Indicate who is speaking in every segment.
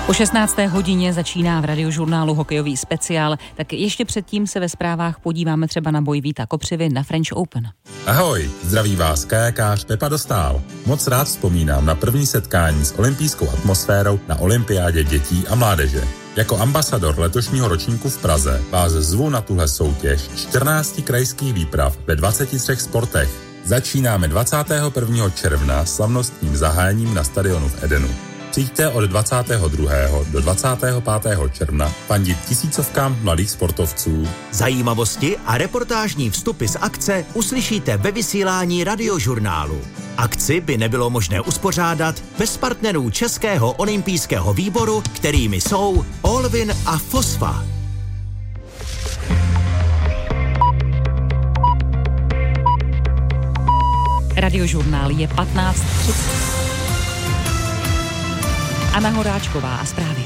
Speaker 1: Po 16. hodině začíná v Radiožurnálu hokejový speciál, tak ještě předtím se ve zprávách podíváme třeba na boj Víta Kopřivy na French Open.
Speaker 2: Ahoj, zdraví vás kajakář Pepa Dostál. Moc rád vzpomínám na první setkání s olympijskou atmosférou na olympiádě dětí a mládeže. Jako ambasador letošního ročníku v Praze vás zvu na tuhle soutěž 14 krajských výprav ve 23 sportech. Začínáme 21. června slavnostním zahájením na stadionu v Edenu. Přijďte od 22. do 25. června fandit tisícovkám mladých sportovců.
Speaker 3: Zajímavosti a reportážní vstupy z akce uslyšíte ve vysílání Radiožurnálu. Akci by nebylo možné uspořádat bez partnerů Českého olympijského výboru, kterými jsou Olvin a Fosfa.
Speaker 1: Radiožurnál je 15:30. Anna Horáčková a zprávy.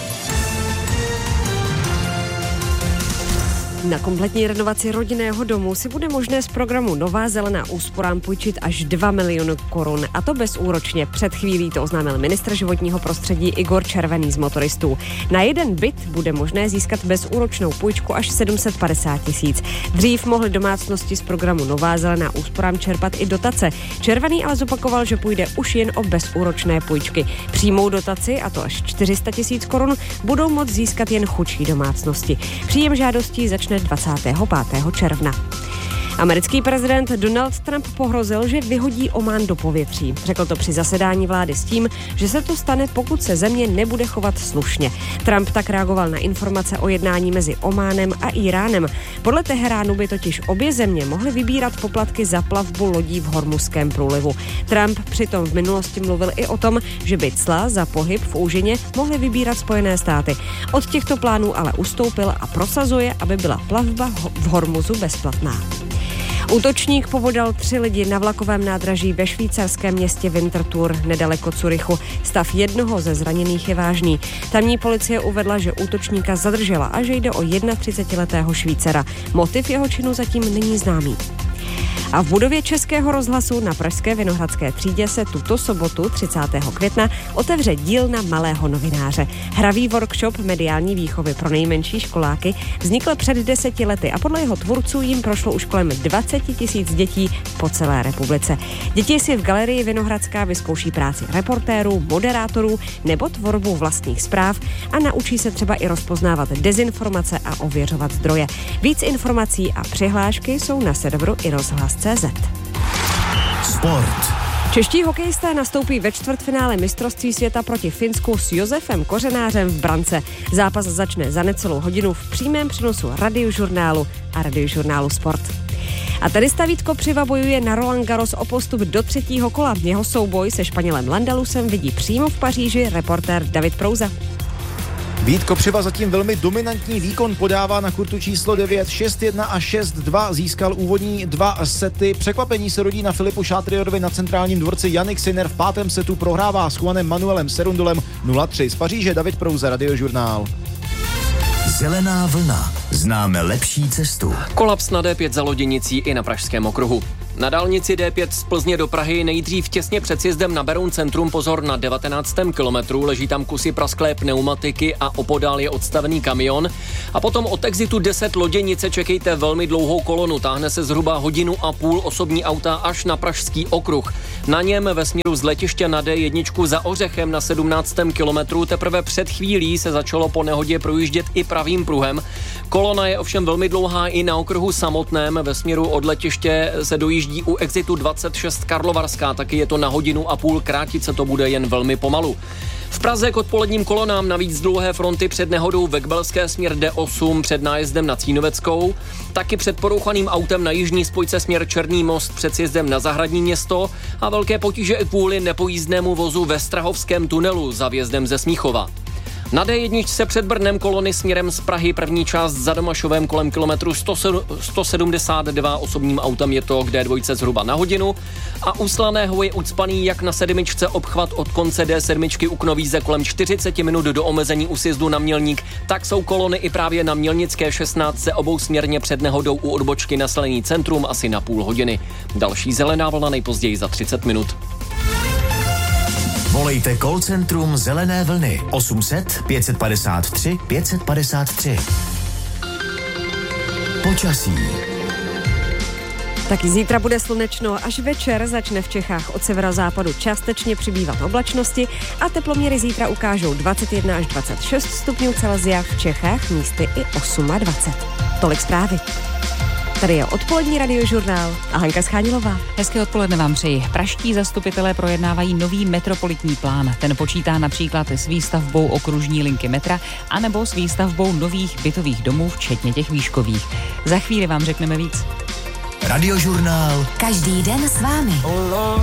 Speaker 4: Na kompletní renovaci rodinného domu si bude možné z programu Nová zelená úsporám půjčit až 2 miliony korun, a to bezúročně. Před chvílí to oznámil ministr životního prostředí Igor Červený z Motoristů. Na jeden byt bude možné získat bezúročnou půjčku až 750 000. Dřív mohly domácnosti z programu Nová zelená úsporám čerpat i dotace. Červený ale zopakoval, že půjde už jen o bezúročné půjčky. Přímou dotaci, a to až 400 000 korun, budou moct získat jen chudší domácnosti. Příjem žádostí začne 25. června. Americký prezident Donald Trump pohrozil, že vyhodí Omán do povětří. Řekl to při zasedání vlády s tím, že se to stane, pokud se země nebude chovat slušně. Trump tak reagoval na informace o jednání mezi Ománem a Íránem. Podle Teheránu by totiž obě země mohly vybírat poplatky za plavbu lodí v Hormuzském průlivu. Trump přitom v minulosti mluvil i o tom, že by cla za pohyb v úžině mohly vybírat Spojené státy. Od těchto plánů ale ustoupil a prosazuje, aby byla plavba v Hormuzu bezplatná. Útočník pobodal 3 lidi na vlakovém nádraží ve švýcarském městě Winterthur nedaleko Curychu. Stav jednoho ze zraněných je vážný. Tamní policie uvedla, že útočníka zadržela a že jde o 31letého Švýcara. Motiv jeho činu zatím není známý. A v budově Českého rozhlasu na pražské Vinohradské třídě se tuto sobotu 30. května otevře dílna malého novináře. Hravý workshop mediální výchovy pro nejmenší školáky vznikl před 10 lety a podle jeho tvůrců jim prošlo už kolem 20 000 dětí po celé republice. Děti si v galerii Vinohradská vyzkouší práci reportérů, moderátorů nebo tvorbu vlastních zpráv a naučí se třeba i rozpoznávat dezinformace a ověřovat zdroje. Víc informací a přihlášky jsou na serveru iRozhlas.cz.
Speaker 3: Sport.
Speaker 4: Čeští hokejisté nastoupí ve čtvrtfinále mistrovství světa proti Finsku s Josefem Kořenářem v brance. Zápas začne za necelou hodinu v přímém přenosu Radiožurnálu a Radiožurnálu Sport. A tenista Vít Kopřiva bojuje na Roland Garros o postup do 3. kola. Jeho souboj se Španělem Landalusem vidí přímo v Paříži reportér David Prouza.
Speaker 5: Vít Kopřiva zatím velmi dominantní výkon podává na kurtu číslo 9, 6-1 a 6-2, získal úvodní 2 sety. Překvapení se rodí na Filipu Šátriorovi na centrálním dvorci. Jannik Sinner v 5. setu prohrává s Juanem Manuelem Serundolem 0-3. Z Paříže David Prouza, Radiožurnál.
Speaker 3: Zelená vlna. Známe lepší cestu.
Speaker 6: Kolaps na D5 za Loděnicí i na Pražském okruhu. Na dálnici D5 z Plzně do Prahy nejdřív těsně před sjezdem na Beroun centrum pozor na 19. kilometru, leží tam kusy prasklé pneumatiky a opodál je odstavený kamion. A potom od exitu 10 Loděnice čekejte velmi dlouhou kolonu, táhne se zhruba 1,5 hodiny osobní auta až na Pražský okruh. Na něm ve směru z letiště na D1 za Ořechem na 17. kilometru teprve před chvílí se začalo po nehodě projíždět i pravým pruhem. Kolona je ovšem velmi dlouhá i na okruhu samotném, ve směru od letiště se dojíždí u exitu 26 Karlovarská, taky je to na 1,5 hodiny, krátit se to bude jen velmi pomalu. V Praze k odpoledním kolonám navíc dlouhé fronty před nehodou Vekbelské směr D8 před nájezdem na Cínoveckou, taky před porouchaným autem na jižní spojce směr Černý most před sjezdem na Zahradní Město a velké potíže i kvůli nepojízdnému vozu ve Strahovském tunelu za vjezdem ze Smíchova. Na D1 se před Brnem kolony směrem z Prahy, první část za Domašovem kolem kilometru 172 osobním autem je to k D2 zhruba na 1 hodinu a u Slaného je ucpaný jak na 7 obchvat od konce D7 u Knovíze kolem 40 minut do omezení u sjezdu na Mělník, tak jsou kolony i právě na Mělnické 16 obou směrně před nehodou u odbočky na Slení centrum asi na 0,5 hodiny. Další zelená vlna nejpozději za 30 minut.
Speaker 3: Volejte call centrum Zelené vlny 800 553 553. Počasí.
Speaker 4: Taky zítra bude slunečno, až večer začne v Čechách od severozápadu částečně přibývat oblačnosti a teploměry zítra ukážou 21 až 26 stupňů Celsia, v Čechách místy i 28. Tolik zprávy. Tady je odpolední radiožurnál a Hanka Schánilová.
Speaker 1: Hezké odpoledne vám přeji. Praští zastupitelé projednávají nový metropolitní plán. Ten počítá například s výstavbou okružní linky metra anebo s výstavbou nových bytových domů, včetně těch výškových. Za chvíli vám řekneme víc.
Speaker 3: Radiožurnál.
Speaker 7: Každý den s vámi.